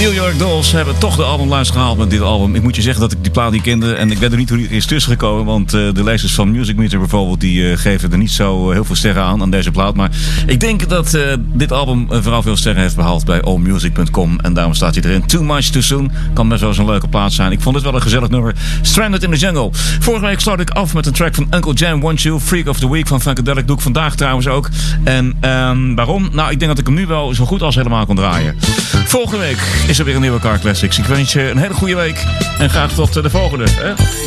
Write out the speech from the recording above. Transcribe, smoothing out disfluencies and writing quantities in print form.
New York Dolls hebben toch de albumlijst gehaald met dit album. Ik moet je zeggen dat ik die plaat niet kende en ik weet er niet hoe die is tussengekomen. Want de lezers van Music Meter bijvoorbeeld, die geven er niet zo heel veel sterren aan deze plaat. Maar ik denk dat dit album vooral veel sterren heeft behaald bij allmusic.com. En daarom staat hij erin. Too Much Too Soon. Kan best wel eens een leuke plaat zijn. Ik vond het wel een gezellig nummer. Stranded in the Jungle. Vorige week sloot ik af met een track van Uncle Jam, Want You, Freak of the Week van Funkadelic. Doe ik vandaag trouwens ook. En waarom? Nou, ik denk dat ik hem nu wel zo goed als helemaal kan draaien. Volgende week is er weer een nieuwe Car Classics. Ik wens je een hele goede week en graag tot de volgende. Hè?